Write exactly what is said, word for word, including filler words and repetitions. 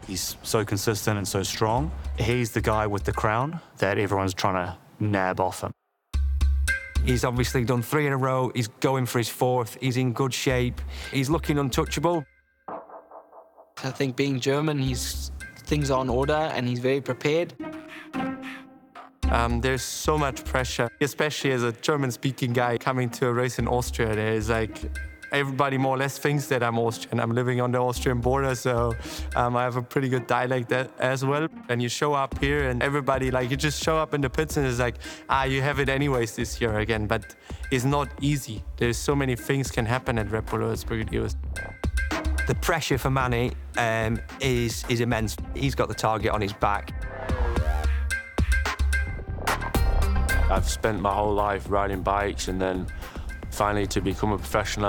He's so consistent and so strong. He's the guy with the crown that everyone's trying to nab off him. He's obviously done three in a row. He's going for his fourth. He's in good shape. He's looking untouchable. I think being German, he's things are in order and he's very prepared. Um, there's so much pressure, especially as a German-speaking guy coming to a race in Austria. There's like everybody more or less thinks that I'm Austrian. I'm living on the Austrian border, so um, I have a pretty good dialect as well. And you show up here and everybody, like, you just show up in the pits and it's like, ah, you have it anyways this year again. But it's not easy. There's so many things can happen at Red Bull Brigadiers. The pressure for Manny um, is, is immense. He's got the target on his back. I've spent my whole life riding bikes, and then finally to become a professional,